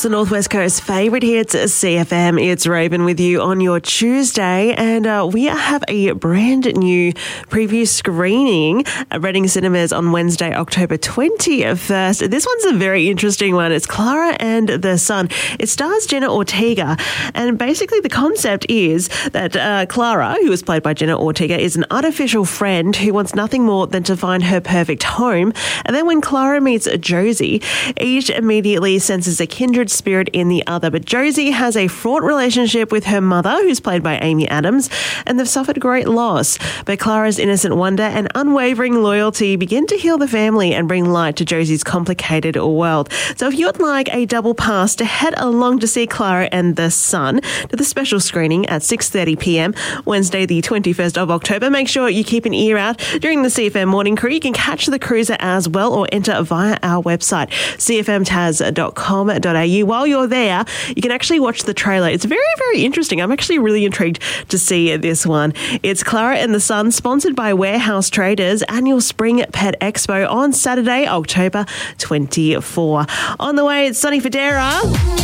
It's the Northwest Coast favourite here. It's CFM. It's Raven with you on your Tuesday, and we have a brand new preview screening at Reading Cinemas on Wednesday, October 21st. This one's a very interesting one. It's Clara and the Sun. It stars Jenna Ortega, and basically the concept is that Clara, who is played by Jenna Ortega, is an artificial friend who wants nothing more than to find her perfect home. And then when Clara meets Josie, each immediately senses a kindred spirit in the other. But Josie has a fraught relationship with her mother, who's played by Amy Adams, and they've suffered great loss. But Clara's innocent wonder and unwavering loyalty begin to heal the family and bring light to Josie's complicated world. So if you'd like a double pass to head along to see Clara and the Sun to the special screening at 6:30 p.m, Wednesday the 21st of October, make sure you keep an ear out during the CFM Morning Crew. You can catch the cruiser as well or enter via our website, cfmtaz.com.au. While you're there, you can actually watch the trailer. It's very, very interesting. I'm actually really intrigued to see this one. It's Clara and the Sun, sponsored by Warehouse Traders, annual Spring Pet Expo on Saturday, October 24. On the way, it's Sonny Fodera.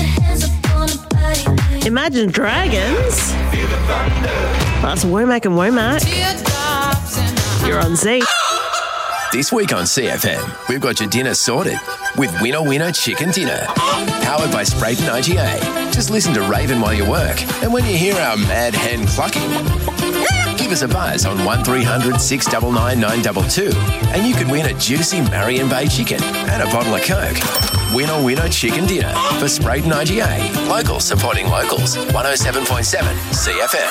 Imagine Dragons. That's Womack and Womack. You're on Z. This week on CFM, we've got your dinner sorted with Winner Winner Chicken Dinner. Powered by Sprayton IGA. Just listen to Raven while you work. And when you hear our mad hen clucking, give us a buzz on 1300 699 922 and you could win a juicy Marion Bay chicken and a bottle of Coke. Winner Winner Chicken Dinner for Sprayton IGA. Locals supporting locals. 107.7 CFM.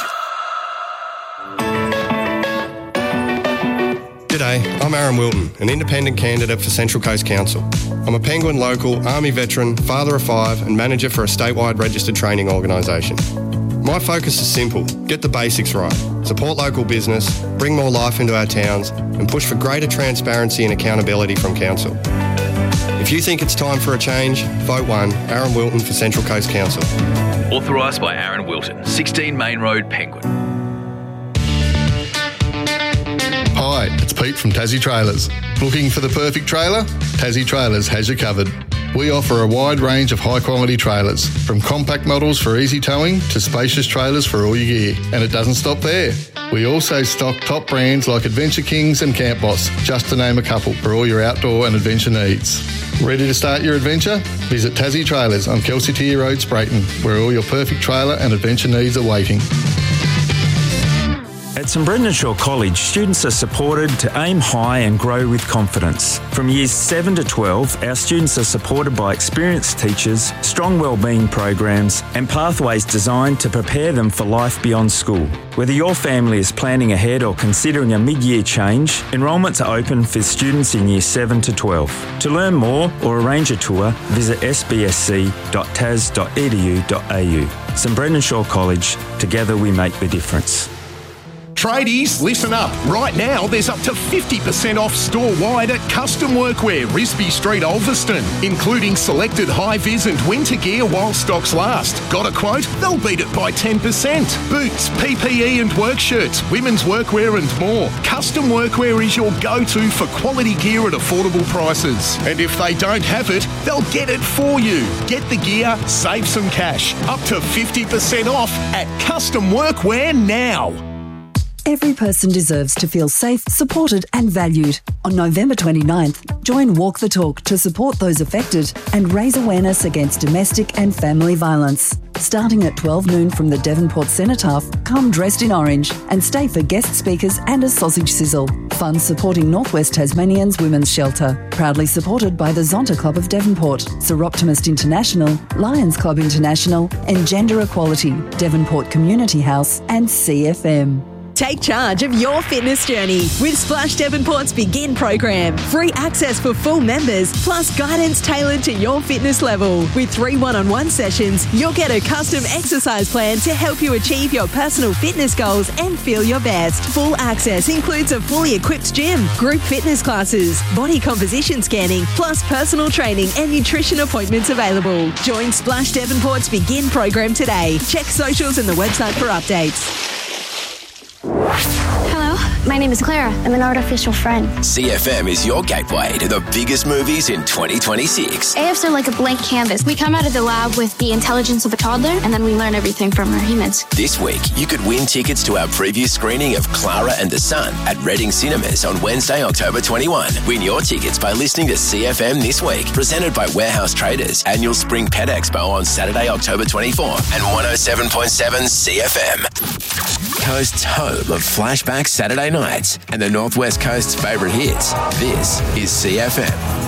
G'day, I'm Aaron Wilton, an independent candidate for Central Coast Council. I'm a Penguin local, Army veteran, father of 5 and manager for a statewide registered training organisation. My focus is simple: get the basics right, support local business, bring more life into our towns and push for greater transparency and accountability from Council. If you think it's time for a change, vote 1, Aaron Wilton for Central Coast Council. Authorised by Aaron Wilton, 16 Main Road, Penguin. Hi, it's Pete from Tassie Trailers. Looking for the perfect trailer? Tassie Trailers has you covered. We offer a wide range of high-quality trailers, from compact models for easy towing to spacious trailers for all your gear. And it doesn't stop there. We also stock top brands like Adventure Kings and Camp Boss, just to name a couple, for all your outdoor and adventure needs. Ready to start your adventure? Visit Tassie Trailers on Kelsey Tier Road, Sprayton, where all your perfect trailer and adventure needs are waiting. At St Brendan Shaw College, students are supported to aim high and grow with confidence. From years 7 to 12, our students are supported by experienced teachers, strong wellbeing programs and pathways designed to prepare them for life beyond school. Whether your family is planning ahead or considering a mid-year change, enrolments are open for students in years 7 to 12. To learn more or arrange a tour, visit sbsc.tas.edu.au. St Brendan Shaw College, together we make the difference. Tradies, listen up. Right now, there's up to 50% off store-wide at Custom Workwear, Risby Street, Ulverston, including selected high-vis and winter gear while stocks last. Got a quote? They'll beat it by 10%. Boots, PPE and work shirts, women's workwear and more. Custom Workwear is your go-to for quality gear at affordable prices. And if they don't have it, they'll get it for you. Get the gear, save some cash. Up to 50% off at Custom Workwear now. Every person deserves to feel safe, supported and valued. On November 29th, join Walk the Talk to support those affected and raise awareness against domestic and family violence. Starting at 12 noon from the Devonport Cenotaph, come dressed in orange and stay for guest speakers and a sausage sizzle. Funds supporting Northwest Tasmanians Women's Shelter. Proudly supported by the Zonta Club of Devonport, Sir Optimist International, Lions Club International and Gender Equality, Devonport Community House and CFM. Take charge of your fitness journey with Splash Devonport's Begin program. Free access for full members, plus guidance tailored to your fitness level. With 3 one-on-one sessions, you'll get a custom exercise plan to help you achieve your personal fitness goals and feel your best. Full access includes a fully equipped gym, group fitness classes, body composition scanning, plus personal training and nutrition appointments available. Join Splash Devonport's Begin program today. Check socials and the website for updates. Hello, my My name is Clara. I'm an artificial friend. CFM is your gateway to the biggest movies in 2026. AFs are like a blank canvas. We come out of the lab with the intelligence of a toddler, and then we learn everything from our humans. This week, you could win tickets to our preview screening of Clara and the Sun at Reading Cinemas on Wednesday, October 21. Win your tickets by listening to CFM This Week, presented by Warehouse Traders, annual Spring Pet Expo on Saturday, October 24, and 107.7 CFM. Coast's home of flashback Saturday nights and the Northwest Coast's favourite hits. This is CFM.